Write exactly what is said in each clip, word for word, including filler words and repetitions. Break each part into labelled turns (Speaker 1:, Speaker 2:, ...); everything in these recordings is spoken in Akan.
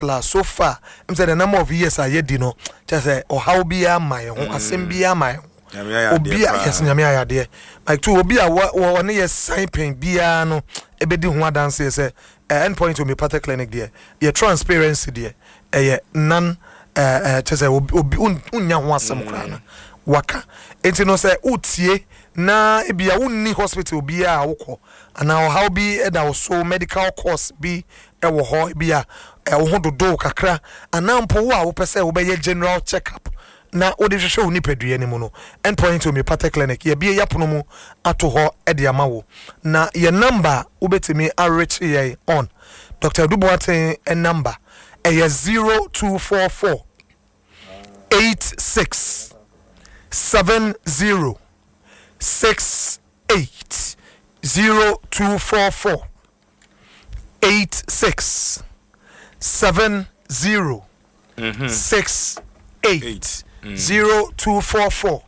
Speaker 1: plus so far I'm say the number of years I yedi no just say or how be a my ho asem be a my obi a yes nyame ayade like to obi a wo ne yes sign pen bia no ebedi ho adanse say endpoint homeopathic clinic there your transparency there eh nan eh just say obi unya ho asem kra na waka enti no say utie na ebia wonni hospital bia a wokọ ana how be eda so medical course bi e wo ho bia e wo dodo kakra ana mpo wo a wo pese wo be general check up na odi hwehwe wo nipadua ni mu no endpoint homeopathic clinic ye bia yapono mu ato ho e de ama wo na ye number wo betimi arich ye on Doctor Duboaten a number e zero two four four eight six seven zero six eight zero two four four eight six seven zero six eight zero two four four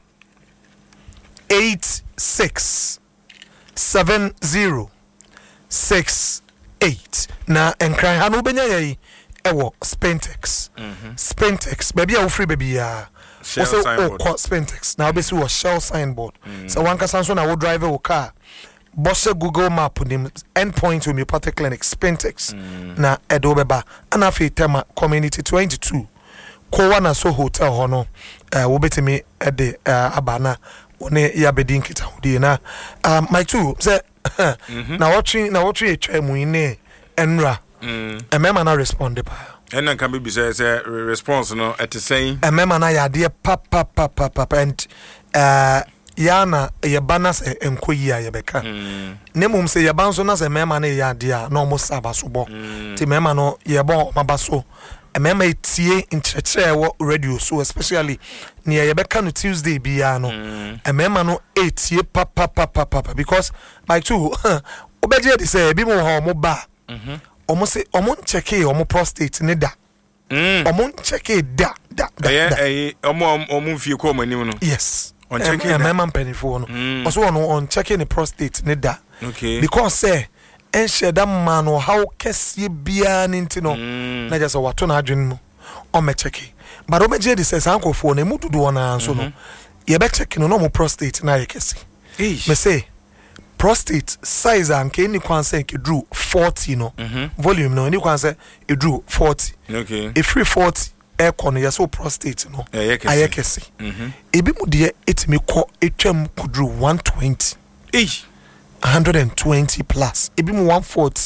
Speaker 1: eight six seven zero six eight. Na enkran hanu benya yi ewo Spentex Spentex baby a free baby ya also o Spentex na obesi wo Shell signboard so one kasa so na wo drive wo car bosse Google map nim endpoint homeopathic clinic Spentex na edo beba ana fe tema community twenty-two ko na so hotel hono eh wo betimi ede abana one ya bedin kita hodi na um my two say na watching na watching e twa mu ine enra e mema na respond pa
Speaker 2: and then can be say say response no at the same
Speaker 1: e mema na ya de pap pap pap pap and uh yana ye banas enkoyi ya beka ne mum se ye banso na se mema na ya de a no mo saba so bo ti mema no ye bo mabaso e mema etie nkyerkyere wo radio so especially ne ye beka no Tuesday bia no e mema no etie pap pap pap pap because by two obeje de say bi mo ha mo ba omo se omo checke omo prostate ne da omo checke da da da
Speaker 2: eh omo omo fie ko manim no
Speaker 1: yes
Speaker 2: on checking
Speaker 1: a man penifo no also on on checking the prostate ne da
Speaker 2: okay
Speaker 1: because say en sheda man no how kese bia ninti no na just wato na adwen mu o me checking but o me je de say sankofo na mu dudu na so no ye be check no no mo prostate na ye kese me say prostate size an ke ni kwan say ke drew forty no volume no ni kwan say e drew forty
Speaker 2: okay
Speaker 1: e free forty aircon yes so prostate no ayekese mhm ebi mu de etimi ko etwam kudru one twenty
Speaker 2: eh
Speaker 1: one twenty plus ebi mu one forty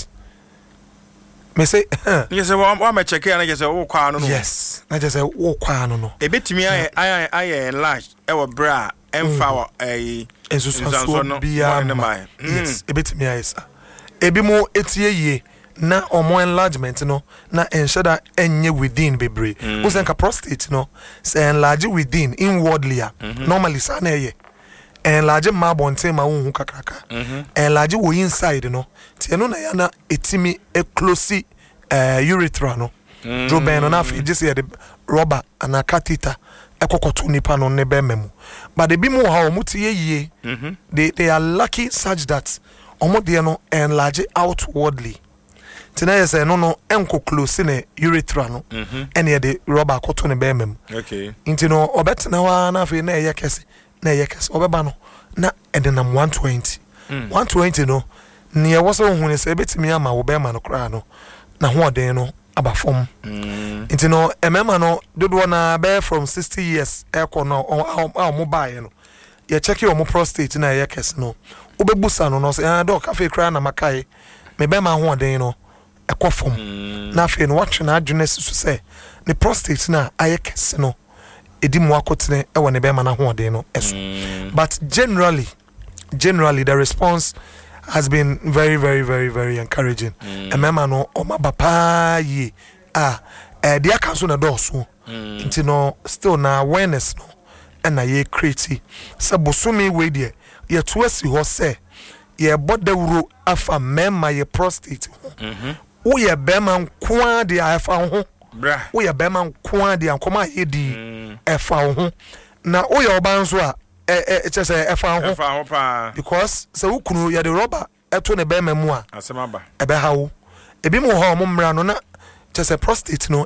Speaker 1: me say
Speaker 2: yes wa ma check na yes wo kwa no no
Speaker 1: yes na just say wo kwa no no
Speaker 2: ebetimi ay ay ay enlarge e wo bra emfa wo eh
Speaker 1: ensusu no bia yes ebetimi ay sa ebi mu etie yie na omo enlargement no na enshada enye within bebre wo senka prostate no say enlarge within inwardly normally sa na eye enlarge ma bonten ma wo hu kakraka enlarge wo inside no tie no na ya na etimi e close uh, urethra no dro ben no na fi just the rubber and catheter ekokoto nipa no ne be memu but the bimu ha omo tie yie they they are lucky such that omo de no enlarge outwardly tina yese no no enko close ne urethra no ene de rubber koto ne be mem
Speaker 2: okay
Speaker 1: inti no obetena wa na afi na eye kese na eye kese obeba no na ede nam one twenty one twenty no ne ye woso hu ne se betimi ama wo be ma no kra no na ho oden no abafom inti no emema no dodo na be from sixty years eko no a mo bae no ye check your mo prostate na eye kese no obebusa no no se ah doc afi kra na makai me be ma ho oden no ekofom na fe no watch na adwene so say ne prostate na ayekese no edi mu akotene e wo ne be ma na ho den no eso but generally generally the response has been very very very very encouraging emema no o ma papa yi ah eh dia kan so na do so nti no still na awareness no e na ye create se bosumi we de ye to asi ho say ye bodawuro afa mema ye prostate ho wo ye bema nkoa de afa ho bra wo ye bema nkoa de ankoma yedi efa ho na wo ye oban so a e che say efa ho
Speaker 2: efa ho pa
Speaker 1: because se wo kunu ye de rubber eto ne bema mu a
Speaker 2: asema ba
Speaker 1: ebe ha wo ebi mu ho mo mra no na kyɛ sɛ prostate no